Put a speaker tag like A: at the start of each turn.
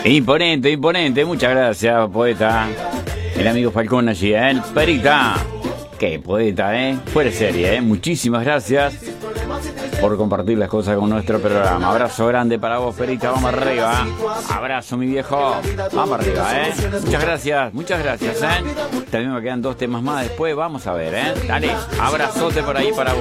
A: Imponente, imponente. Muchas gracias, poeta. El amigo Falcón allí, ¿eh? El Perita. Qué poeta, ¿eh? Fuera de serie, ¿eh? Muchísimas gracias por compartir las cosas con nuestro programa. Abrazo grande para vos, Perita. Vamos arriba. Abrazo, mi viejo. Vamos arriba, ¿eh? Muchas gracias, ¿eh? También me quedan 2 temas más después. Vamos a ver, ¿eh? Dale, abrazote por ahí para vos.